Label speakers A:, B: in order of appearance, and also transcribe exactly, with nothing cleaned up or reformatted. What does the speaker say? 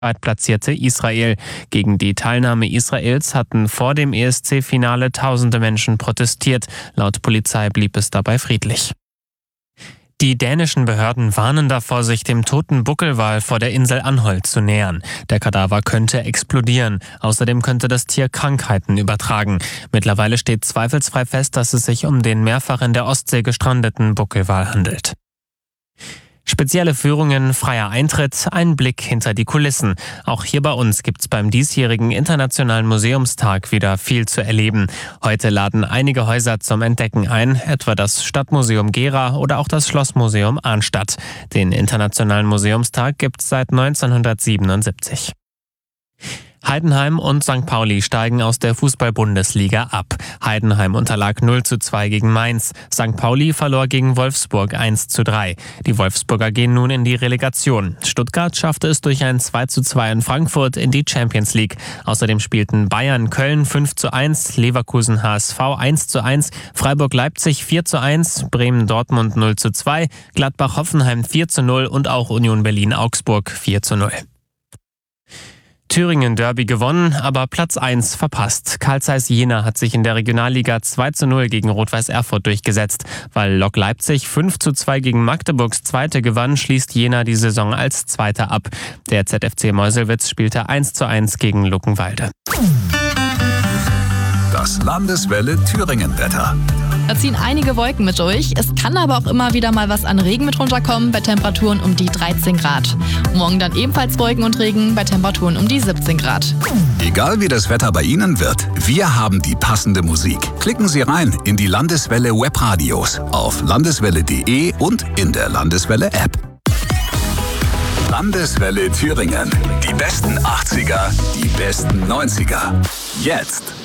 A: Zweitplatzierte Israel. Gegen die Teilnahme Israels hatten vor dem E S C-Finale tausende Menschen protestiert. Laut Polizei blieb es dabei friedlich. Die dänischen Behörden warnen davor, sich dem toten Buckelwal vor der Insel Anholt zu nähern. Der Kadaver könnte explodieren. Außerdem könnte das Tier Krankheiten übertragen. Mittlerweile steht zweifelsfrei fest, dass es sich um den mehrfach in der Ostsee gestrandeten Buckelwal handelt. Spezielle Führungen, freier Eintritt, ein Blick hinter die Kulissen. Auch hier bei uns gibt's beim diesjährigen Internationalen Museumstag wieder viel zu erleben. Heute laden einige Häuser zum Entdecken ein, etwa das Stadtmuseum Gera oder auch das Schlossmuseum Arnstadt. Den Internationalen Museumstag gibt's seit neunzehnhundertsiebenundsiebzig. Heidenheim und Sankt Pauli steigen aus der Fußball-Bundesliga ab. Heidenheim unterlag null zu zwei gegen Mainz. Sankt Pauli verlor gegen Wolfsburg eins zu drei. Die Wolfsburger gehen nun in die Relegation. Stuttgart schaffte es durch ein zwei zu zwei in Frankfurt in die Champions League. Außerdem spielten Bayern Köln fünf zu eins, Leverkusen H S V eins zu eins, Freiburg Leipzig vier zu eins, Bremen Dortmund null zu zwei, Gladbach Hoffenheim vier zu null und auch Union Berlin Augsburg vier zu null. Thüringen Derby gewonnen, aber Platz eins verpasst. Carl Zeiss Jena hat sich in der Regionalliga zwei zu null gegen Rot-Weiß Erfurt durchgesetzt. Weil Lok Leipzig fünf zu zwei gegen Magdeburgs Zweite gewann, schließt Jena die Saison als Zweiter ab. Der Z F C Meuselwitz spielte eins zu eins gegen Luckenwalde.
B: Das Landeswelle Thüringen-Wetter.
C: Da ziehen einige Wolken mit durch. Es kann aber auch immer wieder mal was an Regen mit runterkommen, bei Temperaturen um die dreizehn Grad. Morgen dann ebenfalls Wolken und Regen, bei Temperaturen um die siebzehn Grad.
B: Egal wie das Wetter bei Ihnen wird, wir haben die passende Musik. Klicken Sie rein in die Landeswelle Webradios auf landeswelle punkt de und in der Landeswelle App. Landeswelle Thüringen. Die besten achtziger, die besten neunziger. Jetzt.